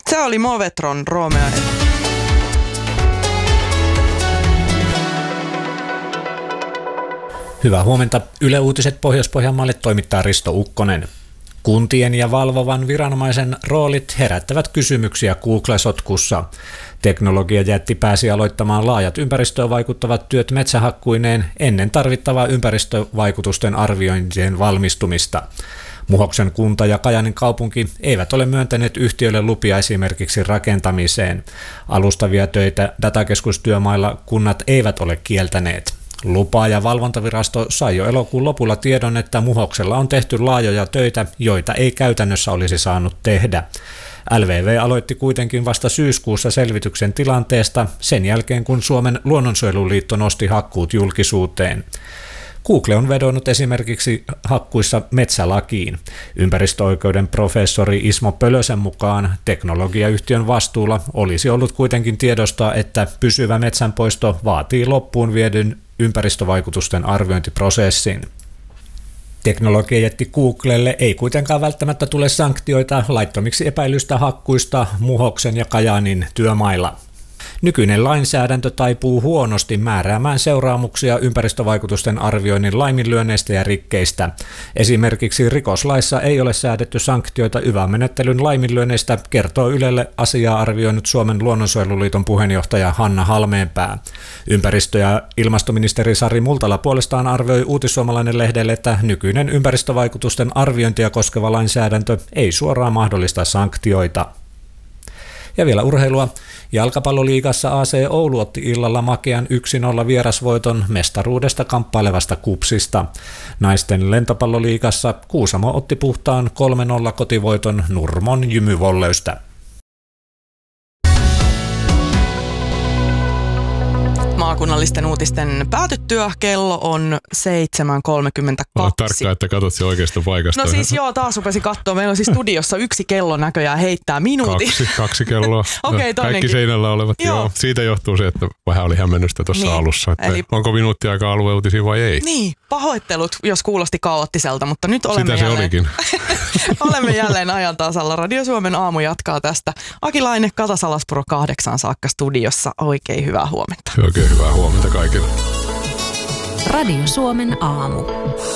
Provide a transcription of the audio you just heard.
Se oli Movetron Romeo. Hyvää huomenta. Yle Uutiset Pohjois-Pohjanmaalle toimittaa Risto Ukkonen. Kuntien ja valvovan viranomaisen roolit herättävät kysymyksiä Google-sotkussa. Teknologiajätti pääsi aloittamaan laajat ympäristöön vaikuttavat työt metsähakkuineen ennen tarvittavaa ympäristövaikutusten arviointien valmistumista. Muhoksen kunta ja Kajaanin kaupunki eivät ole myöntäneet yhtiöille lupia esimerkiksi rakentamiseen. Alustavia töitä datakeskustyömailla kunnat eivät ole kieltäneet. Lupa- ja valvontavirasto sai jo elokuun lopulla tiedon, että Muhoksella on tehty laajoja töitä, joita ei käytännössä olisi saanut tehdä. LVV aloitti kuitenkin vasta syyskuussa selvityksen tilanteesta sen jälkeen, kun Suomen luonnonsuojeluliitto nosti hakkuut julkisuuteen. Google on vedonnut esimerkiksi hakkuissa metsälakiin. Ympäristöoikeuden professori Ismo Pölösen mukaan teknologiayhtiön vastuulla olisi ollut kuitenkin tiedostaa, että pysyvä metsänpoisto vaatii loppuun viedyn ympäristövaikutusten arviointiprosessin. Teknologiajätti Googlelle ei kuitenkaan välttämättä tule sanktioita laittomiksi epäilystä hakkuista Muhoksen ja Kajaanin työmailla. Nykyinen lainsäädäntö taipuu huonosti määräämään seuraamuksia ympäristövaikutusten arvioinnin laiminlyönneistä ja rikkeistä. Esimerkiksi rikoslaissa ei ole säädetty sanktioita yva-menettelyn laiminlyönneistä, kertoo Ylelle asiaa arvioinut Suomen luonnonsuojeluliiton puheenjohtaja Hanna Halmeenpää. Ympäristö- ja ilmastoministeri Sari Multala puolestaan arvioi Uutissuomalainen-lehdelle, että nykyinen ympäristövaikutusten arviointia koskeva lainsäädäntö ei suoraan mahdollista sanktioita. Ja vielä urheilua. Jalkapalloliigassa AC Oulu otti illalla makean 1-0 vierasvoiton mestaruudesta kamppailevasta KuPSista. Naisten lentopalloliigassa Kuusamo otti puhtaan 3-0 kotivoiton Nurmon Jymyvolleystä. Maakunnallisten uutisten päätyttyä kello on 7.32. Olet tarkkaa, että katsot se oikeasta paikasta. No siis joo, taas rupesin katsoa. Meillä on siis studiossa yksi kello näköjään heittää minuutin. Kaksi kelloa. Okei, no, kaikki seinällä olevat. Joo. Siitä johtuu se, että vähän oli hämmennystä tuossa alussa. Että eli onko minuutti aikaa alueuutisia vai ei? Niin, pahoittelut, jos kuulosti kaoottiselta, mutta nyt olemme sitä jälleen. Se olikin. Olemme jälleen ajan tasalla. Radio Suomen aamu jatkaa tästä. Aki Laine, Kata Salaspuro 8 saakka studiossa. Oikein hyvää huomenta. Oikein hyvää huomenta kaikille. Radio Suomen aamu.